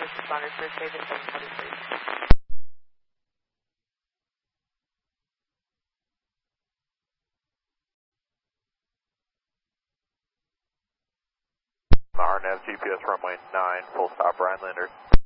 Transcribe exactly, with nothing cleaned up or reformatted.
first responders for David seven forty-three. R N A V G P S runway nine, full stop, Rhinelander.